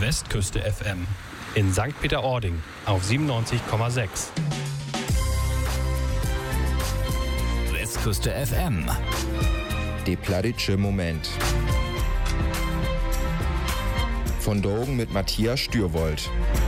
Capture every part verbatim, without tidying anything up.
Westküste F M in Sankt Peter-Ording auf siebenundneunzig Komma sechs. Westküste F M. Der plattitsche Moment. Von Drogen mit Matthias Stürwold.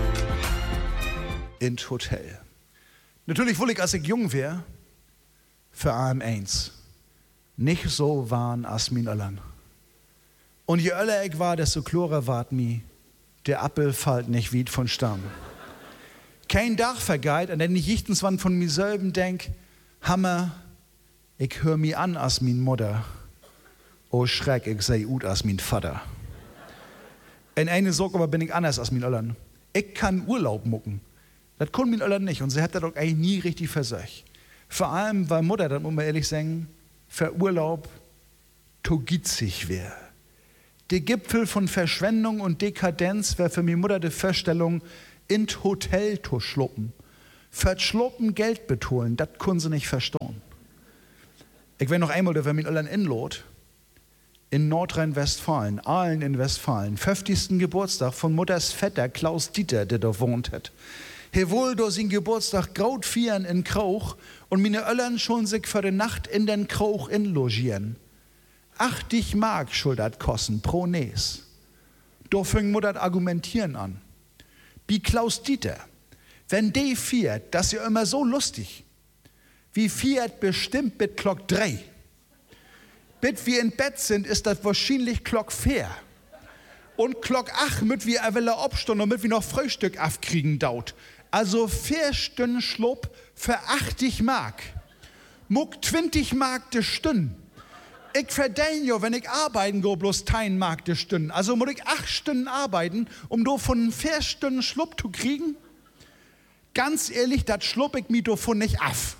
Ins Hotel. Natürlich wollte ich, als ich jung wäre, für A M eins nicht so waren als min Öllern. Und je öller ich war, desto klarer ward mi, der Appel fällt nicht weit von Stamm. Kein Dach vergeht, an den ich jichtens wann von mir selben denk, Hammer, ich hör mi an als min Mutter. Oh Schreck, ich sei ut als min Vater. In eine Sorge aber bin ich anders als min Öllern. Ich kann Urlaub mucken. Das kann min Öllern nicht und sie hat das doch eigentlich nie richtig versöcht. Vor allem, weil Mutter, das muss man ehrlich sagen, für Urlaub to gitzig wär. Der Gipfel von Verschwendung und Dekadenz wär für mi Mutter die Vorstellung, ins Hotel zu schluppen. Für schluppen Geld betonen, das können sie nicht verstehen. Ich wär noch einmal, da wär min Öllern inlot. In Nordrhein-Westfalen, Aalen in Westfalen, fünfzigsten Geburtstag von Mutters Vetter Klaus Dieter, der da wohnt hat. He wohl do sin Geburtstag graut vieren in Krauch und meine Öllern schon sich für die Nacht in den Krauch inlogieren. achtzig Mark schuldet kosten pro Nes. Do fing Mutter argumentieren an. Wie Klaus Dieter, wenn de fiert, das ist ja immer so lustig. Wie fiert bestimmt mit Glock drei. Bis wir in Bett sind, ist das wahrscheinlich Glock vier. Und Glock acht mit wir erwelle Obstunde und mit wir noch Frühstück aufkriegen daut. Also vier Stunden Schlupp für achtzig Mark. Muck zwanzig Mark de Stunden. Ich verdiene ja, wenn ich arbeiten go, bloß zehn Mark de Stunden. Also muss ich acht Stunden arbeiten, um do von vier Stunden Schlupp zu kriegen. Ganz ehrlich, das schlupp ich mir davon nicht af.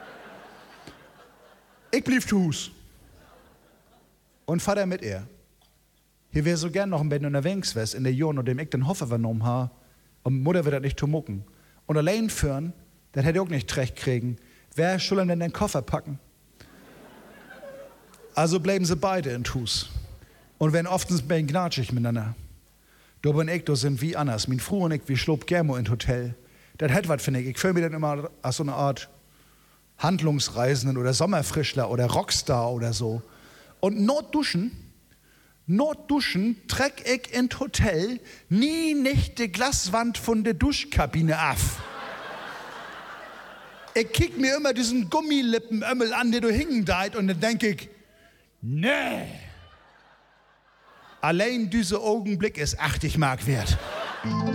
Ich blieb zu Hus. Und Vater mit ihr. Hier wäre so gern noch ein bisschen unterwegs wärst in der Jahren, und dem ich den Hoffe vernommen habe, und Mutter wird das nicht zu mucken. Und allein führen, das hätte ich auch nicht recht kriegen. Wer soll denn den Koffer packen? Also bleiben sie beide in Hus. Und werden oftens ein bisschen gnatschig miteinander. Du bin ich, du sind wie anders. Mein Frau und ich, wir schlupp gerne in Hotel. Das hat was, finde ich. Ich fühle mich dann immer als so eine Art Handlungsreisenden oder Sommerfrischler oder Rockstar oder so. Und Notduschen, Notduschen treck ich in Hotel nie nicht die Glaswand von der Duschkabine af. Ich kick mir immer diesen Gummilippenömmel an, der du hingen deit, und dann denk ich, nee. Allein dieser Augenblick ist achtzig Mark wert.